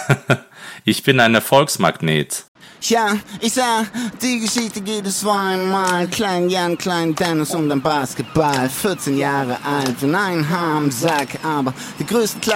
Ich bin ein Erfolgsmagnet. Ja, ich sah, die Geschichte geht es zweimal. Klein Jan, Klein Dennis und ein Basketball. 14 Jahre alt und ein Haar im Sack, aber die größten